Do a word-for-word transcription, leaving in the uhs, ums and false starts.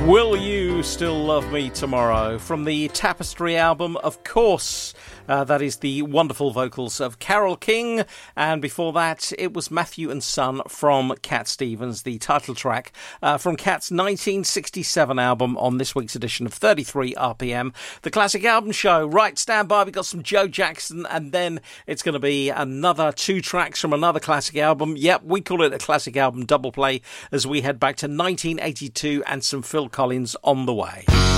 Will You Still Love Me Tomorrow? From the Tapestry album, of course. Uh, that is the wonderful vocals of Carole King. And before that, it was Matthew and Son from Cat Stevens, the title track uh, from Cat's nineteen sixty-seven album on this week's edition of thirty-three R P M. The Classic Album Show. Right, stand by. We've got some Joe Jackson, and then it's going to be another two tracks from another classic album. Yep, we call it a classic album double play as we head back to nineteen eighty-two and some Phil Collins on the way.